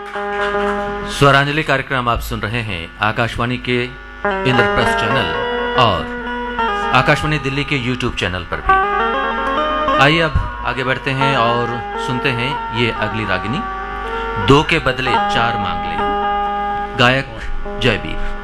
स्वरांजलि कार्यक्रम आप सुन रहे हैं आकाशवाणी के इंद्रप्रस्थ चैनल और आकाशवाणी दिल्ली के YouTube चैनल पर भी। आइए अब आगे बढ़ते हैं और सुनते हैं ये अगली रागिनी, 2 के बदले 4 मांग ले, गायक जयवीर।